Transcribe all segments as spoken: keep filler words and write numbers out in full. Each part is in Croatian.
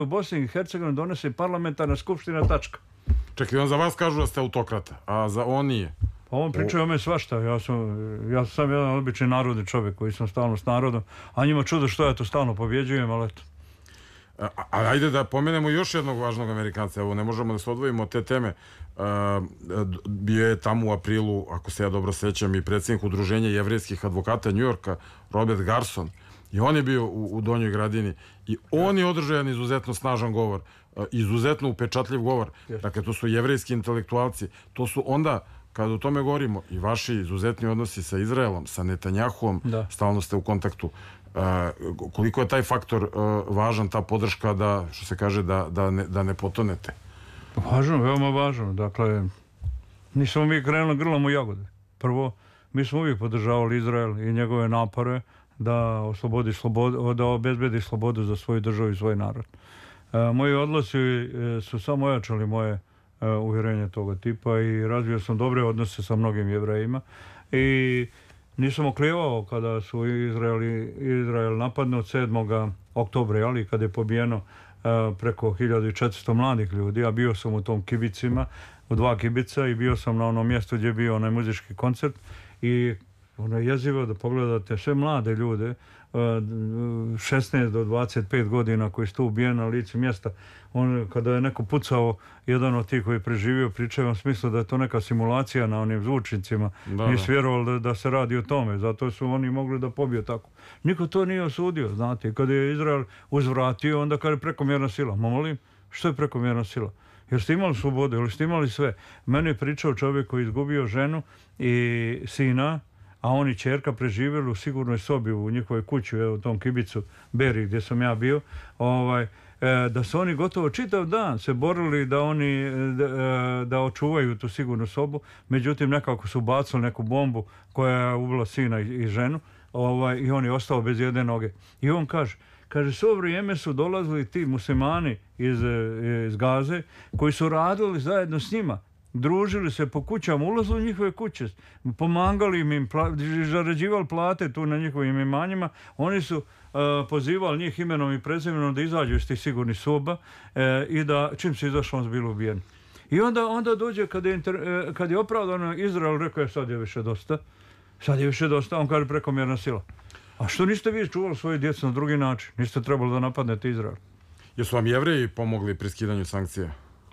u Bosni i Hercegovini donese parlamentarna skupština, tačka. Čekaj, on za vas kažu da ste autokrata, a za on nije. Pa on priča o me svašta, ja sam, ja sam jedan obični narodni čovjek koji sam stalno s narodom, a njima čudo što ja to stalno pobjeđujem, ali eto. A, a ajde da pomenemo još jednog važnog Amerikanca, evo ne možemo da se odvojimo od te teme. A, bio je tamo u aprilu, ako se ja dobro sećam, i predsjednik udruženja jevrejskih advokata Njujorka, Robert Garson, i on je bio u, u Donjoj Gradini i on je održao jedan izuzetno snažan govor, izuzetno upečatljiv govor. Dakle, to su jevrejski intelektualci, to su onda, kada o tome govorimo, i vaši izuzetni odnosi sa Izraelom, sa Netanjahuom, stalno ste u kontaktu. Uh, koliko je taj faktor uh, važan, ta podrška da, što se kaže, da, da, ne, da ne potonete? Važno, veoma važno. Dakle, nismo mi krenuli grlom u jagode. Prvo, mi smo uvijek podržavali Izrael i njegove napore da oslobodi slobodu, da obezbedi slobodu za svoju državu i svoj narod. Uh, moji odnosi uh, su samo ojačali moje uh, uvjerenje toga tipa i razvio sam dobre odnose sa mnogim Jevrejima i nisam oklijevao kada su Izrael, Izrael napadnut sedmog oktobra, ali kada je pobijeno uh, preko hiljadu četiristo mladih ljudi, a bio sam u tom kibicima, u dva kibica i bio sam na onom mjestu gdje je bio onaj muzički koncert i ono je jezivo da pogledate sve mlade ljude, šesnaest do dvadeset pet godina koji su tu ubijeni na licu mjesta. On, kada je neko pucao, jedan od tih koji je preživio, pričao u smislu da je to neka simulacija na onim zvučnicima. Nisu vjerovali da, da se radi o tome, zato su oni mogli da pobiju tako. Niko to nije osudio, znate. Kada je Izrael uzvratio, onda kada je prekomjerna sila. Ma molim, što je prekomjerna sila? Jer ste imali slobodu, jer ste imali sve. Meni je pričao čovjek koji je izgubio ženu i sina, a oni čerka preživjeli u sigurnoj sobi u njihovoj kući, u tom kibicu Beri gdje sam ja bio, ovaj, da su oni gotovo čitav dan se borili da oni da, da očuvaju tu sigurnu sobu, međutim nekako su bacili neku bombu koja je ubila sina i, i ženu, ovaj, i on je ostao bez jedne noge. I on kaže, kaže, svo vrijeme su dolazili ti muslimani iz, iz Gaze koji su radili zajedno s njima, družili se po kućama, ulazili u njihove kuće, pomagali im, im pla, zarađivali plate tu na njihovim imanjima, oni su uh, pozivali njih imenom i prezimenom da izađu iz tih sigurnih soba uh, i da čim se izašlo on su bili ubijeni. I onda, onda dođe kad je, inter, uh, kad je opravdano Izrael rekao je sad je više dosta, sad je više dosta, on kaže prekomjerna sila. A što niste vi čuvali svoje djece na drugi način? Niste trebali da napadnete Izrael? Jesu vam Jevreji pomogli pri skidanju sankcija?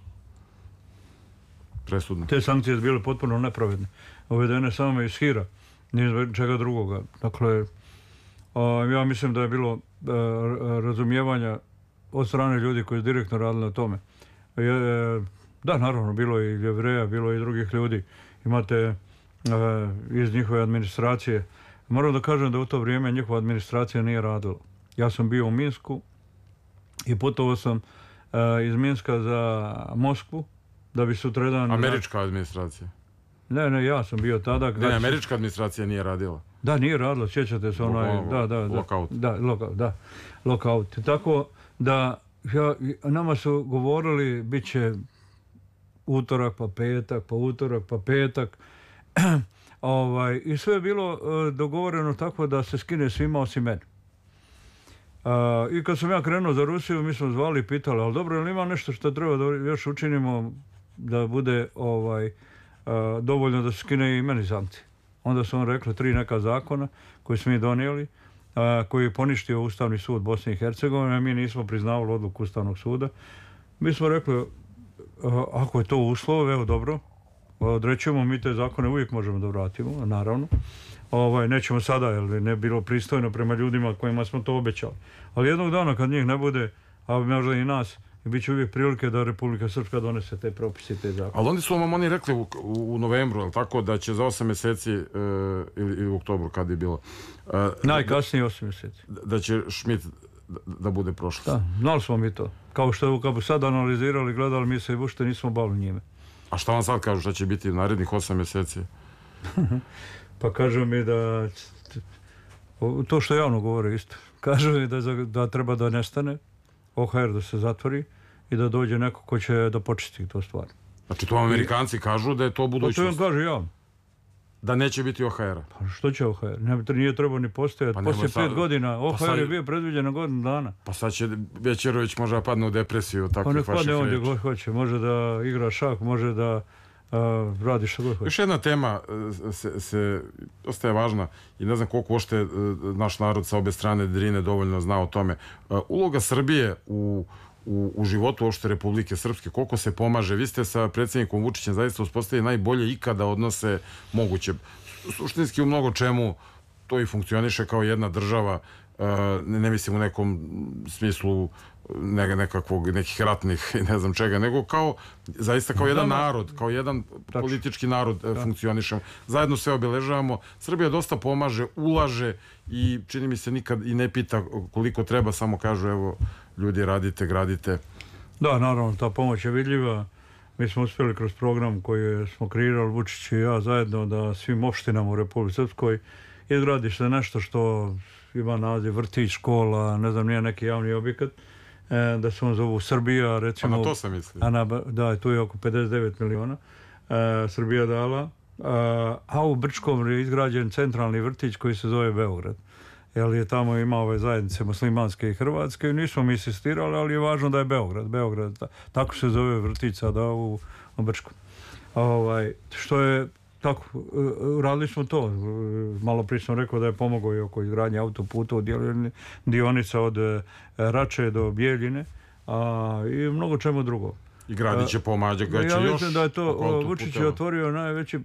Presudno. Te sankcije su bile potpuno nepravedne. Uvedene samo iz hira, nije čega drugoga. Dakle, a, ja mislim da je bilo a, razumijevanja od strane ljudi koji su direktno radili na tome. Je, da, naravno, bilo je i Jevreja, bilo je i drugih ljudi. Imate a, iz njihove administracije. Moram da kažem da u to vrijeme njihova administracija nije radila. Ja sam bio u Minsku i putovao sam a, iz Minska za Moskvu, da bi sutradan... Američka administracija? Ne, ne, ja sam bio tada... Ne, ne, američka administracija nije radila. Da, nije radila, sjećate se onaj... Lo, da, da, da, lockout. Da, lockout, da, lockout. Tako da, ja, nama su govorili, bit će utorak, pa petak, pa utorak, pa petak. ovaj, I sve je bilo uh, dogovoreno tako da se skine svima osim meni. Uh, I kad sam ja krenuo za Rusiju, mi smo zvali i pitali, ali dobro, ili ima nešto što treba da još učinimo da bude ovaj, uh, dovoljno da se skine i meni sankcije. Onda su on rekli tri neka zakona koji smo mi donijeli, uh, koji je poništio Ustavni sud Bosne i Hercegovine, a mi nismo priznavali odluku Ustavnog suda. Mi smo rekli, uh, ako je to uslov, evo dobro, odrećemo, mi te zakone uvijek možemo da vratimo, naravno. Ovaj, nećemo sada, jer ne bilo pristojno prema ljudima kojima smo to obećali. Ali jednog dana kad njih ne bude, a možda i nas, bit će uvijek prilike da Republika Srpska donese te propise i te zakone. Ali onda su vam oni rekli u, u, u novembru, ali tako, da će za osam mjeseci, uh, ili, ili u oktobru kad je bilo... Uh, Najkasnije osam mjeseci. Da, da će Schmidt da, da bude prošlost. Da, znali smo mi to. Kao što kad bi sad analizirali, gledali, mi se i ušte nismo bavili njime. A šta vam sad kažu, šta će biti narednih osam mjeseci? Pa kažu mi da, to što javno govore isto, kažu mi da, da treba da nestane, O H R da se zatvori i da dođe neko ko će da počisti to stvar. Znači to Amerikanci kažu da je to budućnost? Pa to vam kaže javno. da neće biti O H R-a. Pa što će O H R? Ne, nije trebao ni postojati. Pa Poslije sad- pet godina O H R pa sad- je bio predviđen na godinu dana. Pa sad će Večerović možda padne u depresiju od Pa takvih nek vaših padne on gdje reči. god hoće. Može da igra šah, može da a, radi što god hoće. Još jedna tema e, se, se ostaje važna i ne znam koliko uopšte e, naš narod sa obe strane Drine dovoljno zna o tome. E, Uloga Srbije u, u, u životu uopšte Republike Srpske, koliko se pomaže. Vi ste sa predsjednikom Vučićem zaista uspostavili najbolje ikada odnose moguće. Suštinski u mnogo čemu to i funkcioniše kao jedna država, e, ne, ne mislim u nekom smislu ne, nekakvog, nekih ratnih i ne znam čega, nego kao, zaista kao jedan narod, kao jedan politički narod e, funkcionišemo. Zajedno sve obeležavamo. Srbija dosta pomaže, ulaže i čini mi se nikad i ne pita koliko treba, samo kažu evo ljudi radite, gradite. Da, naravno, ta pomoć je vidljiva. Mi smo uspjeli kroz program koji smo kreirali Vučić i ja zajedno da svim opštinama u Republici Srpskoj izgradi se nešto što ima naziv vrtić, škola, ne znam, nije neki javni objekat, e, da se on zovu Srbija, recimo. Pa na to sam mislio. A na, da, tu je oko pedeset devet miliona e, Srbija dala. A, a u Brčkom je izgrađen centralni vrtić koji se zove Beograd. Jer je tamo ima ove zajednice muslimanske i hrvatske. Nismo mi insistirali, ali je važno da je Beograd. Beograd, tako se zove vrtić sada u, u Brčkom. Ovaj, što je tako, radili smo to. Malo prije sam rekao da je pomogao i oko izgradnje autoputa u dionica od Rače do Bijeljine, a i mnogo čemu drugo. I gradit će pomađa, ga će ja još. mislim da je to, Vučić je otvorio najveći,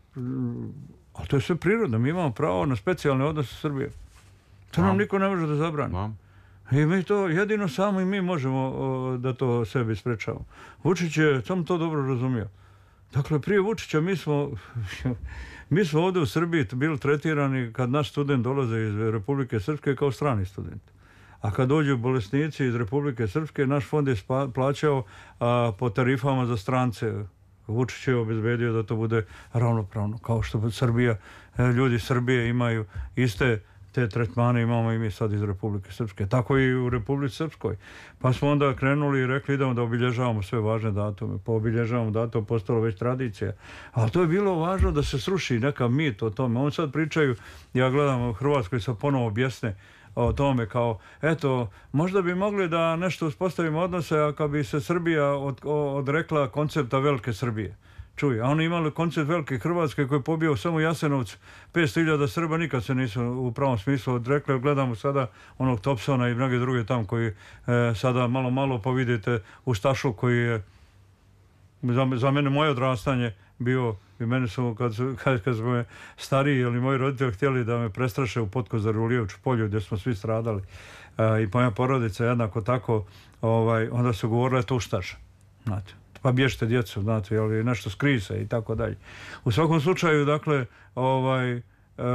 ali to je sve prirodno. Mi imamo pravo na specijalne odnose Srbije. To nam niko ne može da zabrani. I mi to, jedino samo i mi možemo o, da to sebi sprečavamo. Vučić je sam to dobro razumio. Dakle, prije Vučića mi smo, mi smo ovdje u Srbiji bili tretirani kad naš student dolaze iz Republike Srpske kao strani student. A kad dođu bolesnici iz Republike Srpske, naš fond je spa, plaćao a, po tarifama za strance. Vučić je obezbedio da to bude ravnopravno. Kao što Srbija, ljudi Srbije imaju iste te tretmane imamo i mi sad iz Republike Srpske. Tako i u Republici Srpskoj. Pa smo onda krenuli i rekli idemo da obilježavamo sve važne datume. Pa obilježavamo datum, postalo već tradicija. Ali to je bilo važno da se sruši neka mit o tome. On sad pričaju, ja gledam u Hrvatskoj se ponovo objasne o tome kao, eto, možda bi mogli da nešto uspostavimo odnose, a kad bi se Srbija od, odrekla koncepta velike Srbije. Čuj, a oni imali koncept velike Hrvatske koji je pobio samo Jasenovac, petsto hiljada Srba nikad se nisu u pravom smislu odrekli. Gledamo sada onog Thompsona i mnoge druge tam koji e, sada malo malo pa vidite Ustašu koji je za, za mene moje odrastanje bio i mene su kad, kad, kad smo me stariji ili moji roditelji htjeli da me prestraše u Potkozaru u Lijevču polju gdje smo svi stradali e, i moja porodica jednako tako, ovaj, onda su govorili to Ustaša, znate. Pa bježite djecu, znate, ali nešto skrije se i tako dalje. U svakom slučaju, dakle, ovaj, e,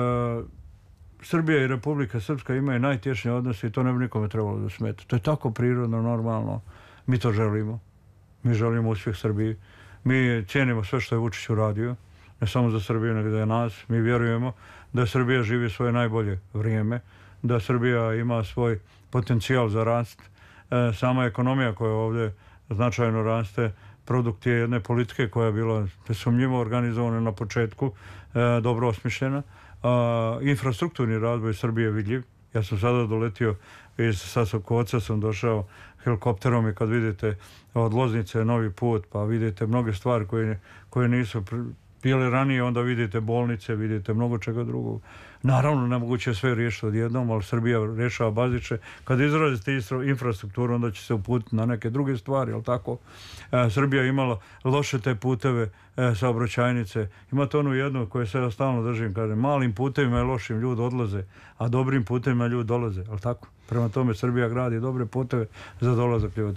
Srbija i Republika Srpska imaju najtješnije odnose i to ne bi nikome trebalo da smeta. To je tako prirodno, normalno. Mi to želimo. Mi želimo uspjeh Srbiji. Mi cijenimo sve što je Vučić uradio, ne samo za Srbiju, nego za nas. Mi vjerujemo da Srbija živi svoje najbolje vrijeme, da Srbija ima svoj potencijal za rast. E, sama ekonomija koja ovdje značajno raste, produkt je jedne politike koja je bila nesumnjivo organizovana na početku, e, dobro osmišljena. A, infrastrukturni razvoj Srbije je vidljiv. Ja sam sada doletio iz Sasokovca, sam došao helikopterom i kad vidite od Loznice novi put, pa vidite mnoge stvari koje, koje nisu bile ranije, onda vidite bolnice, vidite mnogo čega drugog. Naravno, nemoguće sve riješiti odjednom, ali Srbija rješava baziče. Kad izrazite infrastrukturu, onda će se uputiti na neke druge stvari, ali tako? E, Srbija je imala loše te puteve, e, saobraćajnice. Imate onu jednu koju se ja stalno držim, kažem, malim putevima i lošim ljudi odlaze, a dobrim putevima ljudi dolaze, ali tako? Prema tome Srbija gradi dobre puteve za dolazak ljudi.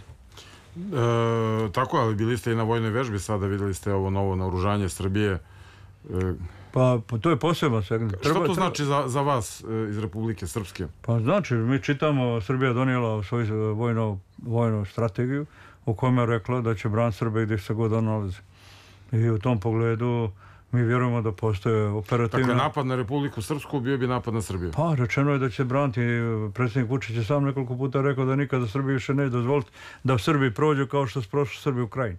E, tako, ali bili ste i na vojnoj vežbi sada, vidjeli ste ovo novo naoružanje Srbije. E, Pa, pa to je posebno segment. Šta to znači za, za vas e, iz Republike Srpske? Pa znači, mi čitamo, Srbija donijela svoju vojnu, vojnu strategiju u kojoj je rekla da će bran Srbije gdje se god on nalazi. I u tom pogledu mi vjerujemo da postoje operativne... Dakle, napad na Republiku Srpsku bio bi napad na Srbiju? Pa, rečeno je da će braniti. Predsjednik Vučić je sam nekoliko puta rekao da nikada Srbiji više ne dozvoliti da u Srbiji prođu kao što su prošli Srbi u Krajini.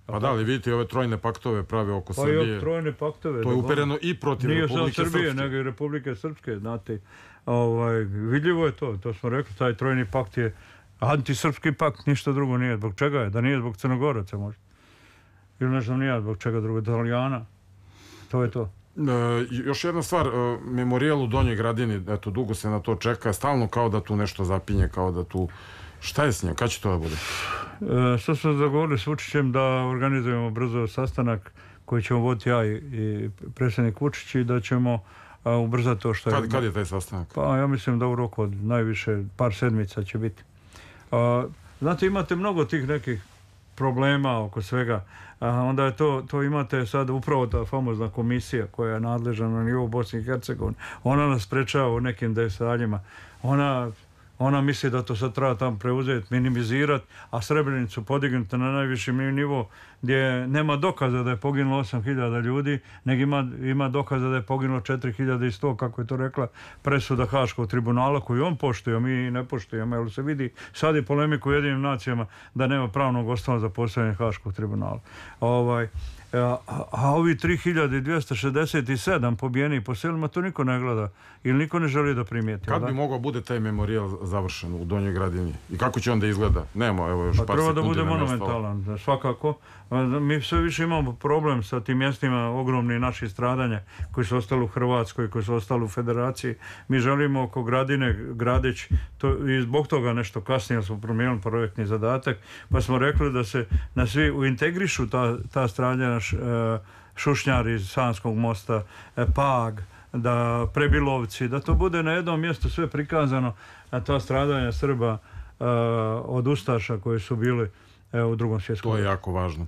Pa da, ali vidite ove trojne paktove prave oko Pa Srbije. i od trojne paktove. To je da, upereno i protiv nije Republike samo Srbije, Srpske. nego i Republike Srpske, znate. Ovaj, vidljivo je to, to smo rekli, taj trojni pakt je antisrpski pakt, ništa drugo nije. Zbog čega je? Da nije zbog Crnogoraca možda. Ili ne znam nija zbog čega drugo, Italijana. To je to. E, još jedna stvar, e, memorijal u Donjoj Gradini, eto, dugo se na to čeka, stalno kao da tu nešto zapinje, kao da tu... Šta je s njim? Kad će to da bude? E, sad smo zagovorili s Vučićem da organizujemo brzo sastanak koji ćemo voditi ja i, i predsjednik Vučić i da ćemo a, ubrzati to što je... Kad, kad je taj sastanak? Pa ja mislim da u roku od najviše par sedmica će biti. A, znate, imate mnogo tih nekih problema oko svega. A, onda je to, to imate sad upravo ta famozna komisija koja je nadležna na nivou Bosne i Hercegovine. Ona nas sprečava u nekim detaljima. Ona... Ona misli da to sad treba tam preuzeti, minimizirati, a Srebrenicu podignuti na najviši nivo gdje nema dokaza da je poginulo osam hiljada ljudi, nego ima, ima dokaza da je poginulo četiri hiljade sto, kako je to rekla presuda Haškog tribunala, koju on poštuje, mi ne poštujemo, jer se vidi sad i polemiku u Jedinim nacijama da nema pravnog osnova za postojanje Haškog tribunala. Ovaj, A, a ovi tri hiljade dvjesto šezdeset sedam pobijeni po selima, to niko ne gleda ili niko ne želi da primijeti. Kad da? bi mogao bude taj memorijal završen u Donjoj Gradini? I kako će onda izgleda? Nemo, evo još Pa par treba sekundi da bude nam je monumentalan, da, svakako. Mi sve više imamo problem sa tim mjestima ogromnih naših stradanja koji su ostali u Hrvatskoj, koji su ostali u Federaciji. Mi želimo oko Gradine, Gradić, to, i zbog toga nešto kasnije smo promijenili projektni zadatak, pa smo rekli da se na svi uintegrišu ta, ta stradanja, Šušnjar iz Sanskog mosta, Pag, da Prebilovci, da to bude na jednom mjestu sve prikazano, a ta stradanja Srba od ustaša koji su bili u drugom svjetskom. To je jako važno.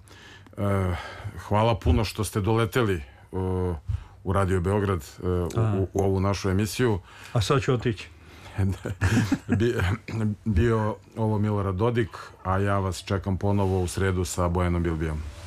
Hvala puno što ste doleteli u Radio Beograd u, u ovu našu emisiju. A sad ću otići. Bio ovo Milorad Dodik, a ja vas čekam ponovo u sredu sa Bojanom Bilbijom.